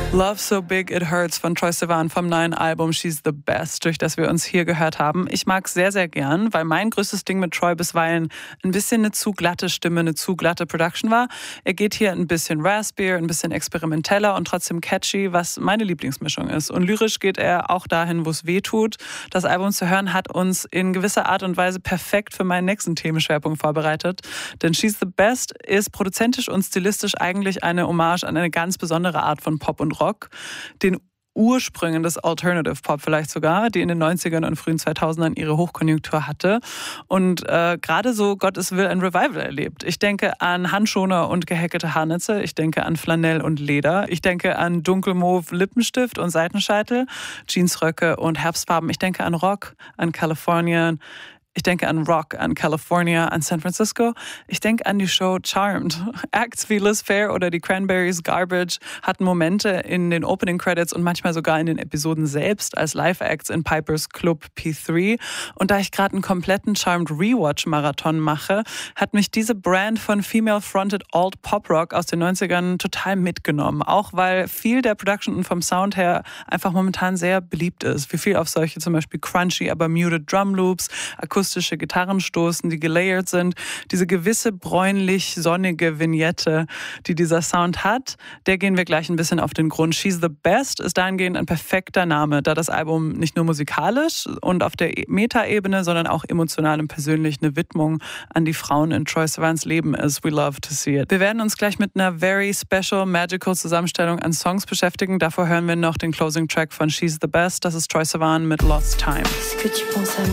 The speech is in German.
Love So Big It Hurts von Troye Sivan vom neuen Album She's the Best, durch das wir uns hier gehört haben. Ich mag es sehr, sehr gern, weil mein größtes Ding mit Troye bisweilen ein bisschen eine zu glatte Stimme, eine zu glatte Production war. Er geht hier ein bisschen raspier, ein bisschen experimenteller und trotzdem catchy, was meine Lieblingsmischung ist. Und lyrisch geht er auch dahin, wo es weh tut. Das Album zu hören hat uns in gewisser Art und Weise perfekt für meinen nächsten Themenschwerpunkt vorbereitet. Denn She's the Best ist produzentisch und stilistisch eigentlich eine Hommage an eine ganz besondere Art von Pop und Rock, den Ursprüngen des Alternative Pop vielleicht sogar, die in den 90ern und frühen 2000ern ihre Hochkonjunktur hatte und gerade so Gottes Will ein Revival erlebt. Ich denke an Handschoner und gehäkelte Haarnetze, ich denke an Flanell und Leder, ich denke an dunkelmauve Lippenstift und Seitenscheitel, Jeansröcke und Herbstfarben, ich denke an Rock, an Kalifornien, ich denke an Rock, an California, an San Francisco. Ich denke an die Show Charmed. Acts wie Liz Phair oder die Cranberries Garbage hatten Momente in den Opening Credits und manchmal sogar in den Episoden selbst als Live-Acts in Pipers Club P3. Und da ich gerade einen kompletten Charmed Rewatch-Marathon mache, hat mich diese Brand von Female-Fronted Alt-Pop-Rock aus den 90ern total mitgenommen. Auch weil viel der Production und vom Sound her einfach momentan sehr beliebt ist. Wie viel auf solche zum Beispiel crunchy, aber muted Drum Loops, akustische Gitarren stoßen, die gelayert sind. Diese gewisse bräunlich-sonnige Vignette, die dieser Sound hat, der gehen wir gleich ein bisschen auf den Grund. She's the Best ist dahingehend ein perfekter Name, da das Album nicht nur musikalisch und auf der Meta-Ebene, sondern auch emotional und persönlich eine Widmung an die Frauen in Troye Sivans Leben ist. We love to see it. Wir werden uns gleich mit einer very special, magical Zusammenstellung an Songs beschäftigen. Davor hören wir noch den Closing Track von She's the Best. Das ist Troye Sivan mit Lost Time.